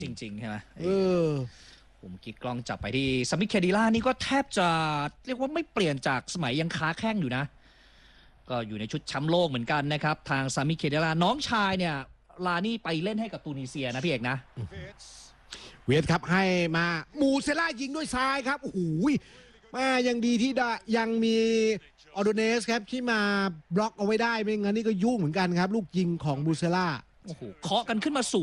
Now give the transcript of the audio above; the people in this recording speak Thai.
จริงๆใช่ไหมผมกิ๊กกล้องจับไปที่ซามิเคดิล่านี่ก็แทบจะเรียกว่าไม่เปลี่ยนจากสมัยยังค้าแข้งอยู่นะก็อยู่ในชุดแชมป์โลกเหมือนกันนะครับทางซามิเคดิล่าน้องชายเนี่ยลานี่ไปเล่นให้กับตูนิเซียนะพี่เอกนะเวียดครับให้มามูเซล่ายิงด้วยซ้ายครับโอ้โหมายังดีที่ยังมีออโดเนสครับที่มาบล็อกเอาไว้ได้ไม่งั้นนี่ก็ยุ่งเหมือนกันครับลูกยิงของมูเซล่าโอ้โหเคาะกันขึ้นมาสู